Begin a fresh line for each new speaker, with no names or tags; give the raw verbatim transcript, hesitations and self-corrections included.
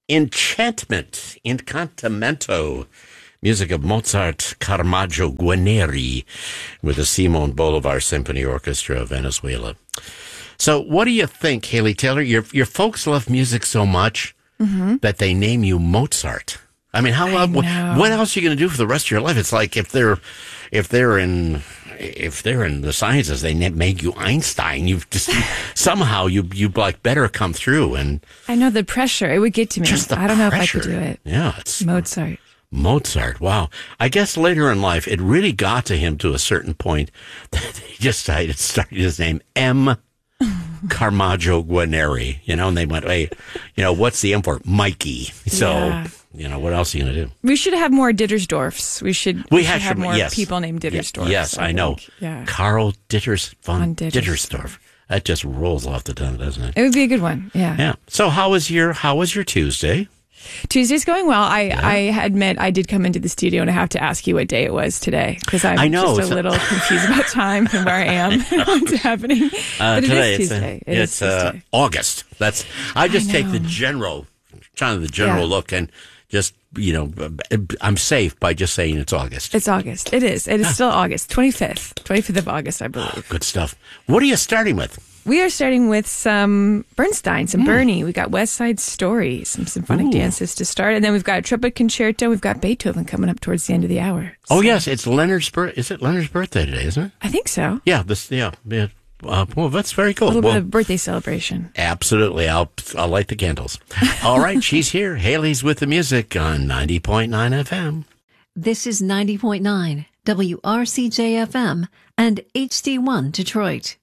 Enchantment, Incantamento, music of Mozart, Caravaggio, Guarneri, with the Simon Bolivar Symphony Orchestra of Venezuela. So what do you think, Haley Taylor? Your your folks love music so much mm-hmm. that they name you Mozart. I mean, how
I
what, what else are you going to do for the rest of your life? It's like if they're if they're in if they're in the sciences, they make you Einstein. You've just somehow you you like better come through. And
I know the pressure. It would get to me.
Just the
I don't
pressure.
know if I could do it.
Yeah, it's
Mozart.
Mozart. Wow. I guess later in life, it really got to him to a certain point that he just started, started his name M. Caravaggio Guarneri, you know, and they went, hey, you know, what's the M for? Mikey. So,
Yeah.
you know, what else are you going to do?
We should have more Dittersdorfs. We should,
We
we
have
should have
some-
more
yes.
people named Dittersdorf.
Yes, I, know.
Yeah.
Carl Ditters von
Von Ditters.
Dittersdorf. That just rolls off the tongue, doesn't it?
It would be a good one. Yeah.
Yeah. So how was your how was your Tuesday?
Tuesday's going well. I, I admit I did come into the studio and I have to ask you what day it was today because I'm
I know,
just
it's
a
a-
little confused about time and where I am and what's happening.
Uh,
but it
today
is
it's,
Tuesday.
uh,
It
it's
is
uh,
Tuesday.
August. That's I just
I
take the
know.
general kind of the general
Yeah.
look and just you know I'm safe by just saying it's August.
It's August. It is. It is still August. twenty-fifth. twenty-fifth of August, I believe.
Good stuff. What are you starting with?
We are starting with some Bernstein, some Bernie. We got West Side Story, some symphonic
Ooh.
dances to start. And then we've got a trumpet concerto. We've got Beethoven coming up towards the end of the hour.
Oh
So-
yes, it's Leonard's birth. Is it Leonard's birthday today? Isn't it?
I think so.
Yeah. This. Yeah. Yeah. Uh, well, that's very cool.
A little
Well,
bit of birthday celebration.
absolutely. I'll I'll light the candles. All right. She's here. Haley's with the music on ninety point nine F M.
This is ninety point nine W R C J F M and H D one Detroit.